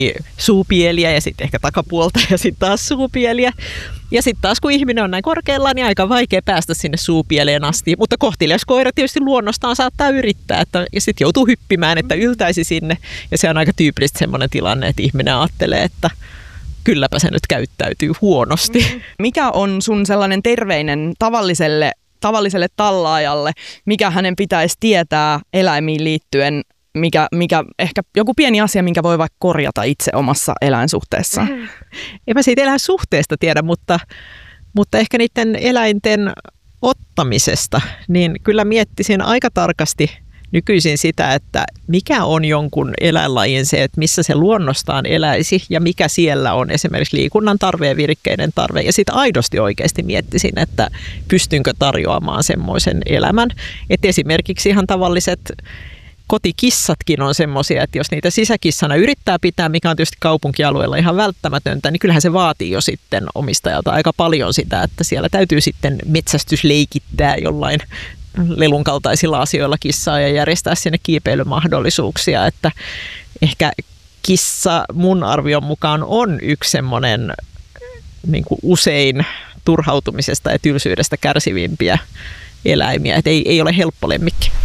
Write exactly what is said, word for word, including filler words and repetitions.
suupieliä ja sitten ehkä takapuolta ja sitten taas suupieliä. Ja sitten taas kun ihminen on näin korkealla, niin aika vaikea päästä sinne suupieleen asti. Mutta kohtelias koira tietysti luonnostaan saattaa yrittää, että, ja sitten joutuu hyppimään, että yltäisi sinne. Ja se on aika tyypillistä semmoinen tilanne, että ihminen ajattelee, että kylläpä se nyt käyttäytyy huonosti. Mikä on sun sellainen terveinen tavalliselle, tavalliselle tallaajalle, mikä hänen pitäisi tietää eläimiin liittyen, mikä, mikä ehkä joku pieni asia, minkä voi vaikka korjata itse omassa eläinsuhteessaan? En mä siitä eläinsuhteesta tiedä, mutta, mutta ehkä niiden eläinten ottamisesta, niin kyllä miettisin aika tarkasti nykyisin sitä, että mikä on jonkun eläinlajin se, että missä se luonnostaan eläisi ja mikä siellä on esimerkiksi liikunnan tarve ja virikkeiden tarve. Ja sitten aidosti oikeasti miettisin, että pystynkö tarjoamaan semmoisen elämän. Että esimerkiksi ihan tavalliset kotikissatkin on semmoisia, että jos niitä sisäkissana yrittää pitää, mikä on tietysti kaupunkialueella ihan välttämätöntä, niin kyllähän se vaatii jo sitten omistajalta aika paljon sitä, että siellä täytyy sitten metsästysleikittää jollain lelun kaltaisilla asioilla kissaa ja järjestää sinne kiipeilymahdollisuuksia, että ehkä kissa mun arvion mukaan on yksi semmoinen niin kuin usein turhautumisesta ja tylsyydestä kärsivimpiä eläimiä, että ei, ei ole helppo lemmikki.